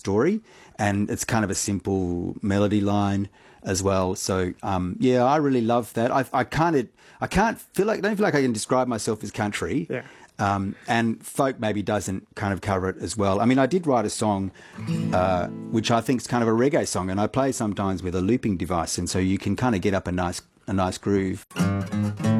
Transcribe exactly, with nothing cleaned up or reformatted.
story, and it's kind of a simple melody line as well. So um, yeah, I really love that. I, I can't I can't feel like I don't feel like I can describe myself as country. Yeah. Um, and folk maybe doesn't kind of cover it as well. I mean, I did write a song, uh, which I think is kind of a reggae song, and I play sometimes with a looping device, and so you can kind of get up a nice a nice groove.